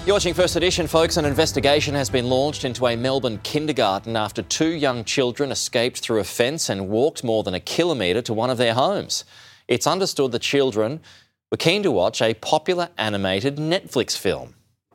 You're watching First Edition, folks. An investigation has been launched into a Melbourne kindergarten after two young children escaped through a fence and walked more than a kilometre to one of their homes. It's understood the children were keen to watch a popular animated Netflix film.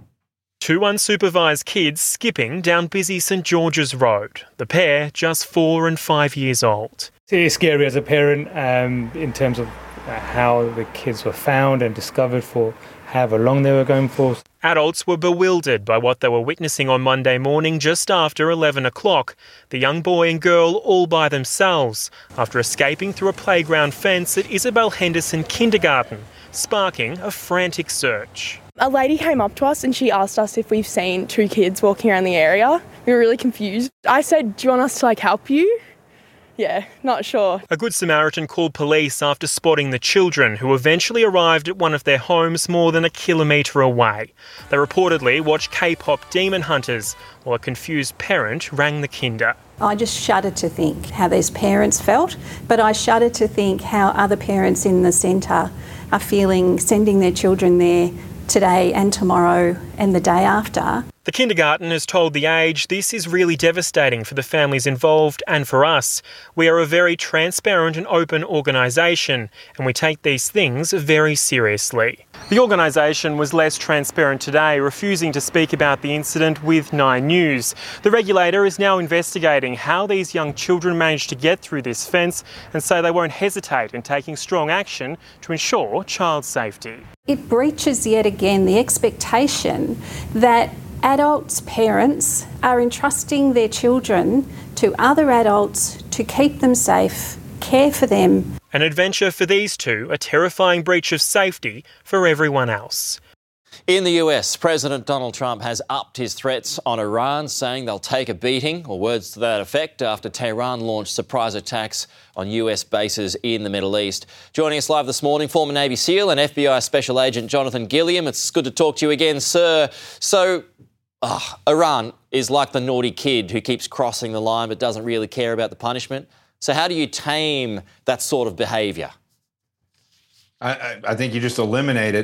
Two unsupervised kids skipping down busy St George's Road. The pair just 4 and 5 years old. It's scary as a parent in terms of how the kids were found and discovered for however long they were going for. Adults were bewildered by what they were witnessing on Monday morning just after 11 o'clock. The young boy and girl all by themselves after escaping through a playground fence at Isabel Henderson Kindergarten, sparking a frantic search. A lady came up to us and she asked us if we've seen two kids walking around the area. We were really confused. I said, "Do you want us to help you?" Yeah, not sure. A Good Samaritan called police after spotting the children, who eventually arrived at one of their homes more than a kilometre away. They reportedly watched K-pop Demon Hunters while a confused parent rang the kinder. I just shuddered to think how these parents felt, but I shuddered to think how other parents in the centre are feeling sending their children there today and tomorrow and the day after. The kindergarten has told The Age this is really devastating for the families involved and for us. We are a very transparent and open organisation and we take these things very seriously. The organisation was less transparent today, refusing to speak about the incident with Nine News. The regulator is now investigating how these young children managed to get through this fence and say they won't hesitate in taking strong action to ensure child safety. It breaches yet again the expectation that adults, parents, are entrusting their children to other adults to keep them safe, care for them. An adventure for these two, a terrifying breach of safety for everyone else. In the US, President Donald Trump has upped his threats on Iran, saying they'll take a beating, or words to that effect, after Tehran launched surprise attacks on US bases in the Middle East. Joining us live this morning, former Navy SEAL and FBI Special Agent Jonathan Gilliam. It's good to talk to you again, sir. So, Iran is like the naughty kid who keeps crossing the line but doesn't really care about the punishment. So how do you tame that sort of behaviour? I think you just eliminate it.